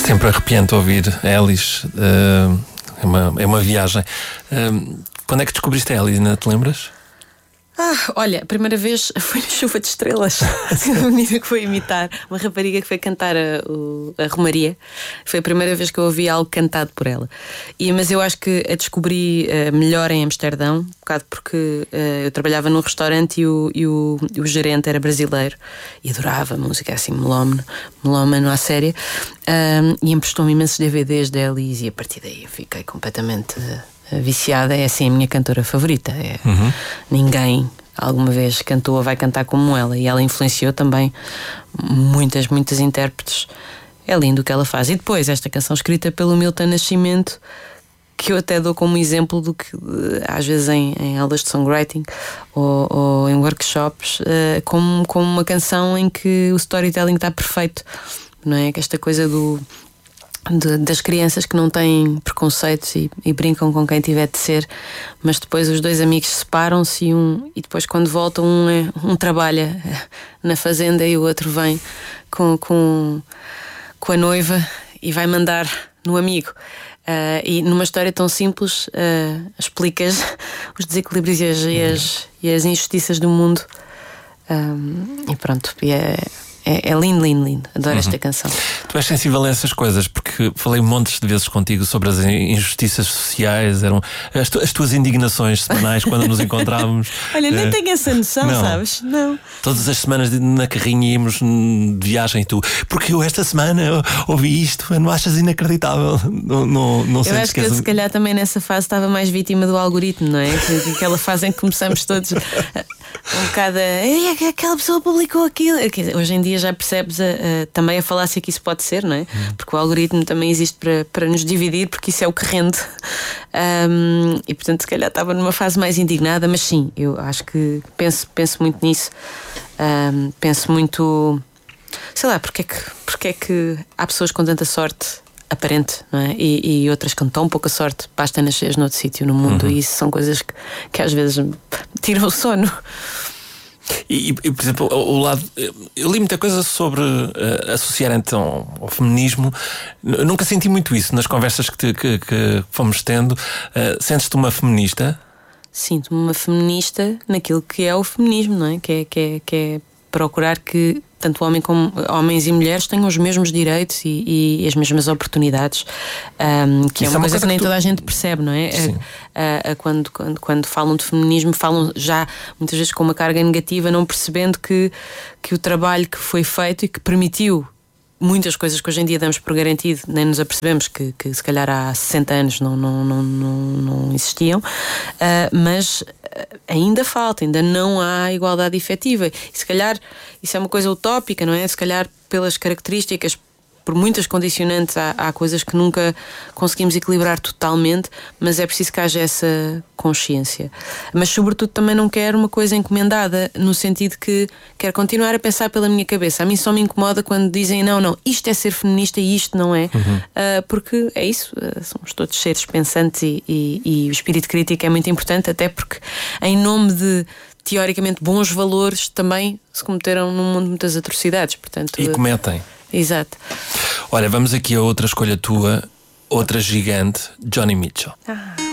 Sempre arrepiante ouvir Elis. É uma viagem. Quando é que descobriste a Elis, ainda te lembras? Olha, a primeira vez foi no Chuva de Estrelas. Uma menina que foi imitar, uma rapariga que foi cantar a Romaria. Foi a primeira vez que eu ouvi algo cantado por ela. Mas eu acho que a descobri melhor em Amsterdão, um bocado porque eu trabalhava num restaurante e o gerente era brasileiro e adorava música assim, melómano à séria, e emprestou-me imensos DVDs da Elis e a partir daí eu fiquei completamente viciada. É assim a minha cantora favorita. Ninguém alguma vez cantou ou vai cantar como ela, e ela influenciou também muitas intérpretes. É lindo o que ela faz. E depois esta canção escrita pelo Milton Nascimento, que eu até dou como exemplo do que às vezes em aulas de songwriting ou em workshops, como uma canção em que o storytelling está perfeito, não é? Que esta coisa das crianças que não têm preconceitos e brincam com quem tiver de ser, mas depois os dois amigos separam-se e depois quando voltam um trabalha na fazenda e o outro vem com a noiva e vai mandar no amigo. E numa história tão simples explicas os desequilíbrios e as injustiças do mundo. E pronto, é lindo. Adoro esta canção. Tu és sensível a essas coisas, porque falei montes de vezes contigo sobre as injustiças sociais, eram as tuas indignações semanais quando nos encontrávamos. Olha, nem tenho essa noção, não. Sabes? Não. Todas as semanas na carrinha íamos de viagem, tu, porque eu esta semana ouvi isto, não achas inacreditável? Não sei. Eu acho que eu, se calhar também nessa fase estava mais vítima do algoritmo, não é? Aquela fase em que começamos todos um bocado aquela pessoa publicou aquilo. Hoje em dia já percebes também a falácia que isso pode ser, não é? Porque o algoritmo também existe para nos dividir, porque isso é o que rende. E portanto, se calhar estava numa fase mais indignada, mas sim, eu acho que penso muito nisso. Penso muito, sei lá, porque é que há pessoas com tanta sorte aparente, não é? E outras com tão pouca sorte, basta nasceres noutro sítio no mundo. E isso são coisas que às vezes tiram o sono. E por exemplo, o lado, eu li muita coisa sobre associar então ao feminismo. Eu nunca senti muito isso nas conversas que fomos tendo. Sentes-te uma feminista? Sinto-me uma feminista naquilo que é o feminismo, não é? Que é procurar que tanto homens e mulheres tenham os mesmos direitos e as mesmas oportunidades, que é uma coisa que nem toda a gente percebe, não é? Quando falam de feminismo, falam já muitas vezes com uma carga negativa, não percebendo que o trabalho que foi feito e que permitiu muitas coisas que hoje em dia damos por garantido, nem nos apercebemos que se calhar há 60 anos não existiam, mas ainda falta, ainda não há igualdade efetiva. E se calhar isso é uma coisa utópica, não é? Se calhar pelas características, por muitas condicionantes, há coisas que nunca conseguimos equilibrar totalmente, mas é preciso que haja essa consciência. Mas sobretudo também não quero uma coisa encomendada, no sentido que quero continuar a pensar pela minha cabeça. A mim só me incomoda quando dizem não, isto é ser feminista e isto não é. Porque é isso, somos todos seres pensantes e o espírito crítico é muito importante, até porque em nome de teoricamente bons valores também se cometeram no mundo muitas atrocidades, portanto, e cometem. Exato. Olha, vamos aqui a outra escolha tua, outra gigante, Joni Mitchell.